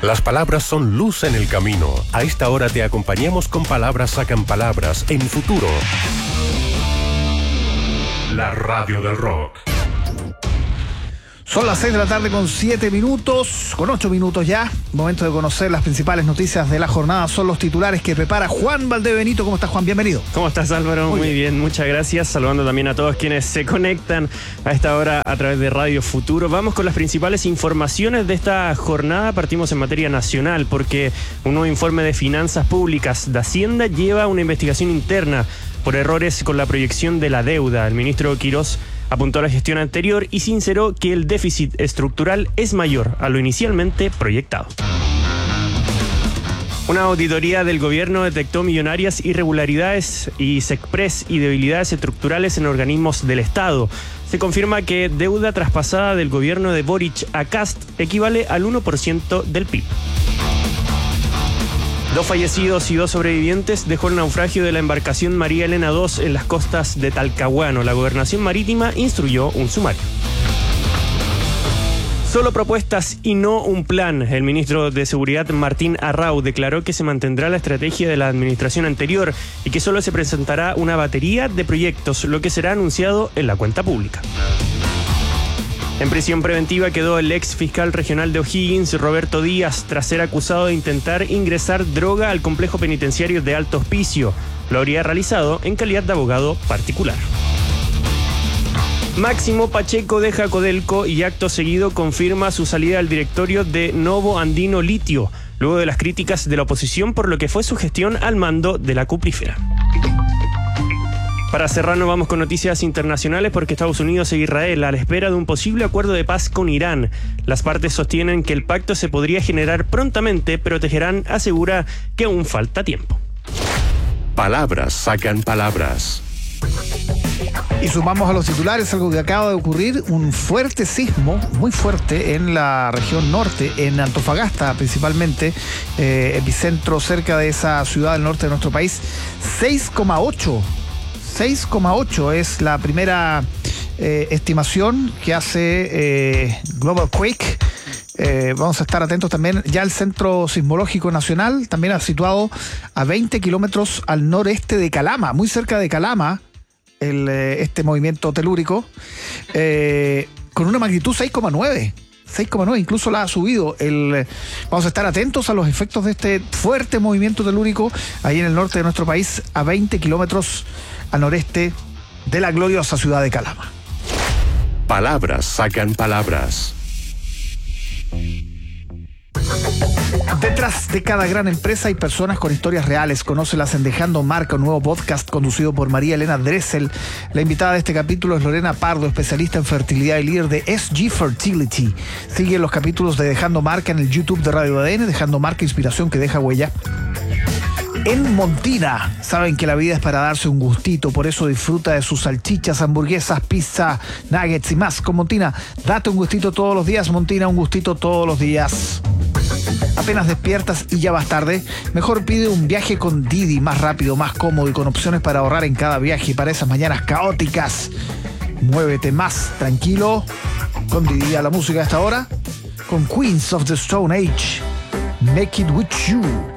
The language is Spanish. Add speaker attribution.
Speaker 1: Las palabras son luz en el camino. A esta hora te acompañamos con Palabras Sacan Palabras en Futuro. La radio del rock.
Speaker 2: Son las 6 de la tarde con 7 minutos, con 8 minutos ya. Momento de conocer las principales noticias de la jornada. Son los titulares que prepara Juan Valdebenito. ¿Cómo estás, Juan? Bienvenido.
Speaker 3: ¿Cómo estás, Álvaro? Muy bien, muchas gracias. Saludando también a todos quienes se conectan a esta hora a través de Radio Futuro. Vamos con las principales informaciones de esta jornada. Partimos en materia nacional porque un nuevo informe de finanzas públicas de Hacienda lleva una investigación interna por errores con la proyección de la deuda. El ministro Quirós apuntó a la gestión anterior y sinceró que el déficit estructural es mayor a lo inicialmente proyectado. Una auditoría del gobierno detectó millonarias irregularidades y SECPRES y debilidades estructurales en organismos del Estado. Se confirma que deuda traspasada del gobierno de Boric a Kast equivale al 1% del PIB. 2 fallecidos y 2 sobrevivientes dejó el naufragio de la embarcación María Elena II en las costas de Talcahuano. La Gobernación Marítima instruyó un sumario. Solo propuestas y no un plan. El ministro de Seguridad, Martín Arrau, declaró que se mantendrá la estrategia de la administración anterior y que solo se presentará una batería de proyectos, lo que será anunciado en la cuenta pública. En prisión preventiva quedó el ex fiscal regional de O'Higgins, Roberto Díaz, tras ser acusado de intentar ingresar droga al complejo penitenciario de Alto Hospicio. Lo habría realizado en calidad de abogado particular. Máximo Pacheco deja Codelco y acto seguido confirma su salida al directorio de Novo Andino Litio, luego de las críticas de la oposición por lo que fue su gestión al mando de la cuprífera. Para cerrar, nos vamos con noticias internacionales porque Estados Unidos e Israel a la espera de un posible acuerdo de paz con Irán. Las partes sostienen que el pacto se podría generar prontamente, pero Teherán asegura que aún falta tiempo.
Speaker 1: Palabras sacan palabras.
Speaker 2: Y sumamos a los titulares algo que acaba de ocurrir, un fuerte sismo, muy fuerte, en la región norte, en Antofagasta principalmente, epicentro cerca de esa ciudad del norte de nuestro país. 6,8 es la primera estimación que hace Global Quake. Vamos a estar atentos también. Ya el Centro Sismológico Nacional también ha situado a 20 kilómetros al noreste de Calama, muy cerca de Calama, este movimiento telúrico, con una magnitud 6,9, incluso la ha subido. Vamos a estar atentos a los efectos de este fuerte movimiento telúrico ahí en el norte de nuestro país, a 20 kilómetros al noreste de la gloriosa ciudad de Calama.
Speaker 1: Palabras sacan palabras.
Speaker 2: Detrás de cada gran empresa hay personas con historias reales. Conócelas en Dejando Marca, un nuevo podcast conducido por María Elena Dressel. La invitada de este capítulo es Lorena Pardo, especialista en fertilidad y líder de SG Fertility. Sigue los capítulos de Dejando Marca en el YouTube de Radio ADN. Dejando Marca, inspiración que deja huella. En Montina saben que la vida es para darse un gustito, por eso disfruta de sus salchichas, hamburguesas, pizza, nuggets y más. Con Montina, date un gustito todos los días. Montina, un gustito todos los días. Apenas despiertas y ya vas tarde, mejor pide un viaje con Didi, más rápido, más cómodo y con opciones para ahorrar en cada viaje. Y para esas mañanas caóticas, muévete más tranquilo con Didi. A la música a esta hora, con Queens of the Stone Age, Make It With You.